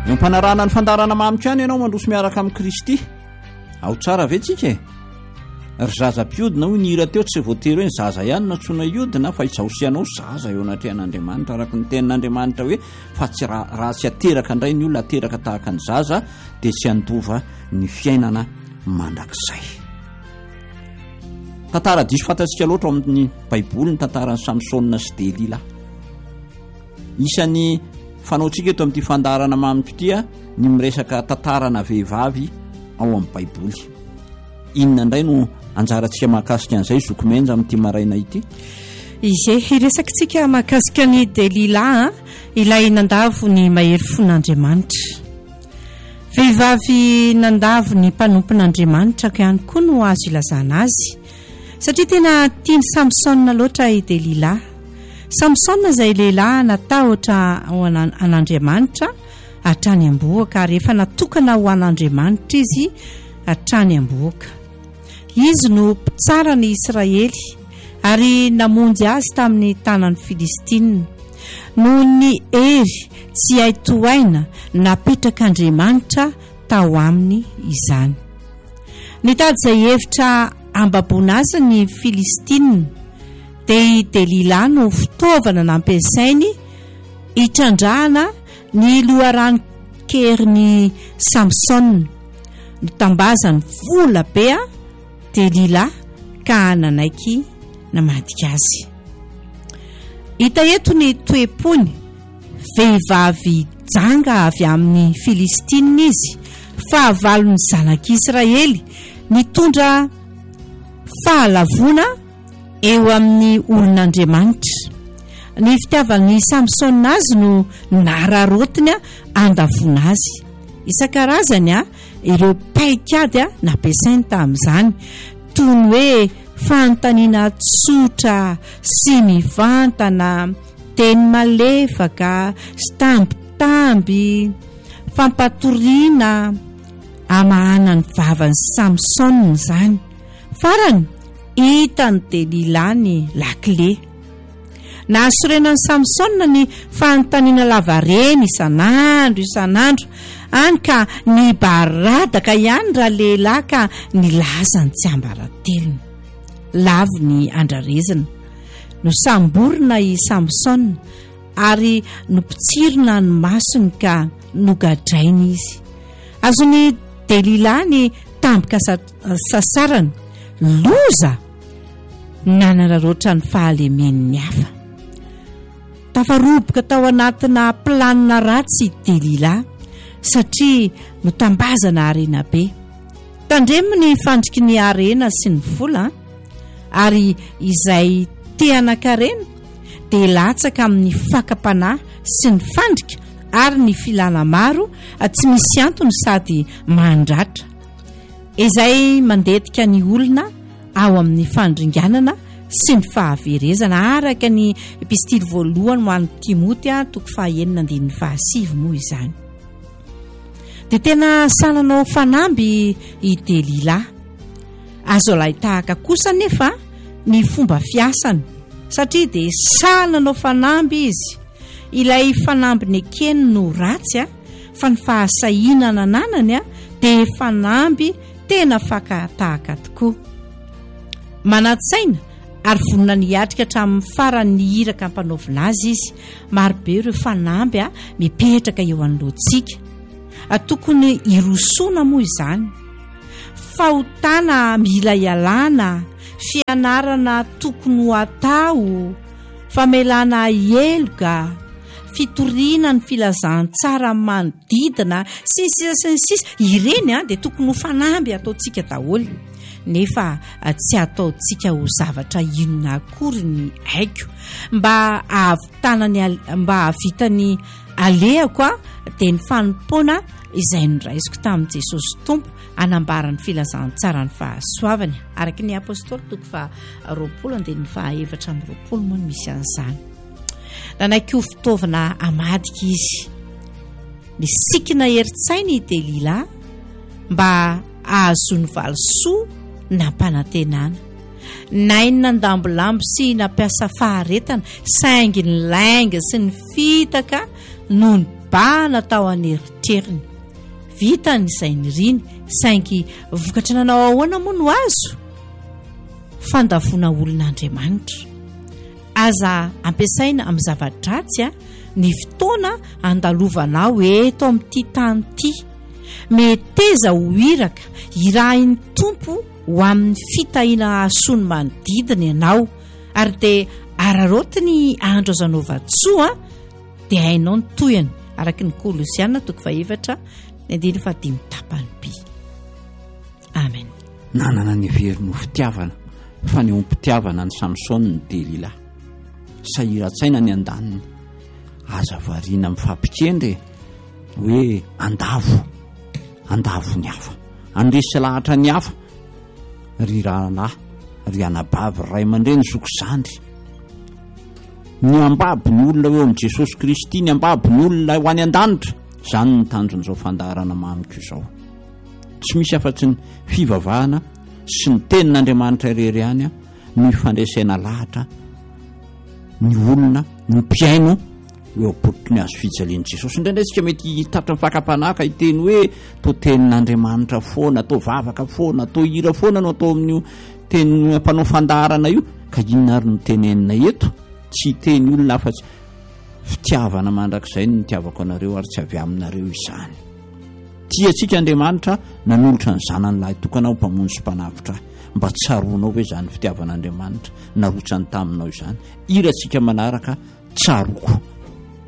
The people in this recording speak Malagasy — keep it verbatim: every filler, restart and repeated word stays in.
Mpanarana ny fandarana mamitra ihany ianao mandroso miaraka amin'ny Kristy. Ao tsara ve tsika e? Ry zaza mpiodina hoy nihira teo tsy voatery hoe ny zaza ihany na tsoina iodina fa itsaosianao zaza eo anatrehan'Andriamanitra araka ny tenin'Andriamanitra hoe fa tsy raha tsy ateraka indray ny olona ateraka tahaka ny zaza dia tsy handova ny fiainana mandrakizay. Tantara diso fantatsika loatra ao amin'ny Baiboly ny tantaran'ny Samsona sy Delila. Isan'ny fanaontsika eto amin'ity fandarana mamipitya ny miresaka tantarana vehivavy ao amin'ny Baiboly. Inona indray no anjarantsika mahakasika an'izay zokomenja amin'ity maraina ity? Izay hiresakitsika mahakasika ny Delila, ilay nandavo ny mahery fon'Andriamanitra. Vehivavy nandavo ny mpanompon'Andriamanitra ka ihany koa no azo ilazana azy, satria tena tiany Samsona loatra i Delila. Samsona izay lehilahy natahotra ho an'Andriamanitra hatrany am-boaka, ary efa natokana ho an'Andriamanitra izy hatrany am-boaka. Izy no mpitsara ny Israely ary namonjy azy tamin'ny tanan'ny Filistina. Noho ny hery tsy hay tohaina napetrak'Andriamanitra tao aminy izany. Nitady izay hevitra ambaboana azy ny Filistina, dia i Delila no fitaovana nampiasainy hitrandrahana ny loharan-kerin'ny Samsona. Nitambazany vola be Delila ka nanaiky namadika azy. Hita eto ny toepony, vehivavy janga avy amin'ny Filistina izy, fahavalon'ny zanak'Israely, nitondra fahalavona eo amin'ny olon'Andriamanitra. Ny fitiavan'ny Samsona azy no nararotiny andavona azy. Isan-karazany a ireo paikady a nampiasainy tamin'izany, toy ny hoe fanontaniana tsotra sy mivantana, teny malefaka, stambitamby, fampatoriana, amahana ny vavan'ny Samsona izany. Farany hitany Delila ny lakle. Nahasorenan'ny Samsona ny fanontaniana lavareny isan'andro isan'andro, any ka ny baradaka ihany raha lehilahy ka nilazany tsy ambaratelony. Lavy ny andrarezina, no samborina i Samsona ary nopitsirina ny masony ka nogadrainy izy. Azony Delila ny tampoka sasarany, loza nanararoatra ny fahalemen'ny hafa. Tafaroboka tao anatina planina ratsy Delila, satria notambazana arena be. Tandremo ny fandriky ny arena sy ny vola, ary izay te-anakarena dia latsaka amin'ny fakapanahy sy ny fandrika ary ny filana maro, tsy misy antony sady mandratra. Izay mandetika ny olona ao amin'ny fandringanana sy ny fahaverezana, araka ny epistily voalohany ho an'ny Timoty toko fahaenina andininy fahasivy moa izany. Dia tena sananao fanamby i Delila. Azo lahy tahaka kosa nefa ny fomba fiasany, satria dia sananao fanamby izy. Ilay fanamby ny ekeny no ratsy a, fa ny fahasahinana ananany a dia fanamby tena fakatahaka tokoa. Manatsaina ary vonina niatrika hatramin'ny farany nihiraka ampanaovina azy izy. Marobe ireo fanamby a mipetraka eo anoloantsika. Tokony hirosoana moa izany. Fahotana mila ialana, fianarana tokony ho atao, famelana heloka, fitoriana ny filazantsara manodidina, sisy sisy sisy ireny a dia tokony ho fanamby ataontsika daholo. Nefa tsy ataontsika ho zavatra inona akory ny haiko, mba ahavitanany mba ahavitany alehako a dia ny fanompoana izay noraisiko tamin'i Jesosy Tompo anambarany filazantsara ny fahasoavany, araka ny apôstôly toko fa roapolo andininy fahaefatra amby roapolo moa no misy an'izany. Nanaiky ho fitaovana amadika izy. Ny sikina heritsaina i Delila mba ahazony valosoa nampanantenana. Nainina ndambolambo nampiasa faharetana, saingy ny lainga sy ny fitaka no mibahana tao aneritreriny vitany izay niriny saingy vokatra nanao ahoana moa no azo fandavona olon'Andriamanitra aza ampiasaina amin'ny zava-dratsy a ny fotoana andalovanao eto amin'ity tany ity meteza ho iraka irahin'ny tompo ho amin'ny fitahiana asony manodidina ianao ary dia ararotiny andro azanaova-tsoa dia hainao ny toyany araky ny Kolosiana toko fahaefatra ny andiny fahadimy tapany by. Amen. Nanana ny veriny ho fitiavana fa ny ompitiavana ny Samsona ny Delila sahiran-tsaina ny andaniny aza variana mifampikendre hoe andavo andavo ny hafa andresy lahatra ny hafa ry rahalahy ry anabavy ray aman-dreny zokizandry ny ambabo ny olona eo amin'i Jesosy Kristy ny ambabo ny olona ho any an-danitra izany ny tanjon'izao fandaharana mamiko izao tsy misy afa-tsy ny fivavahana sy ny tenin'Andriamanitra irery ihany a ny fandraisana lahatra ny olona ny mpiaino eo am-potony azo fijalian'i Jesosy indraindray tsika mety hitatra mifakapanaka hiteny hoe atao tenin'Andriamanitra foana atao vavaka foana atao hira foana no atao amin'io teny mpanao fandaharana io ka inona ary no tenenina eto tsy teny olona afa-tsy fitiavana mandrakizay no nitiavako anareo ary tsy avy aminareo izany tia antsika Andriamanitra nanolotra ny zanany lahy tokana ho mpamono sy mpanavotra mba tsaroanao hoe izany fitiavan'Andriamanitra narotsany taminao izany ira antsika manaraka tsaroko